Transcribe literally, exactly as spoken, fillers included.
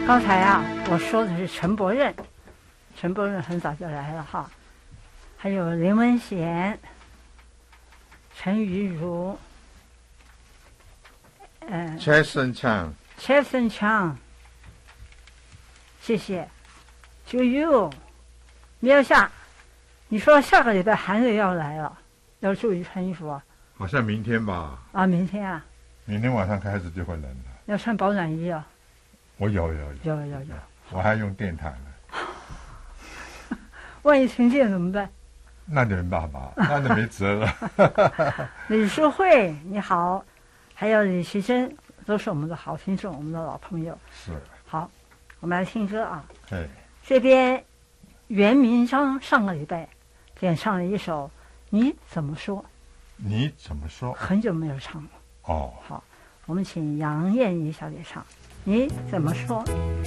刚才啊，我说的是陈伯任，陈伯任很早就来了哈，还有林文贤、陈玉如，嗯， 切森强， 切森强，谢谢，九九，苗夏，你说下个礼拜韩瑞要来了，要注意穿衣服啊。 好像明天吧？ 啊，明天啊。 明天晚上开始就会冷了。 要穿保暖衣啊。 我有有有有有有， 我还用电毯呢。 万一停电怎么办？ 那就没办法，那就没辙了。 李淑慧你好，还有李奇珍，都是我们的好听众，我们的老朋友。 是。 好，我们来听歌啊。 对。 这边袁明章上个礼拜演唱了一首《你怎么说》。 你怎么说？ 很久没有唱了。 哦。 好，我们请杨燕妮小姐唱。你怎么说？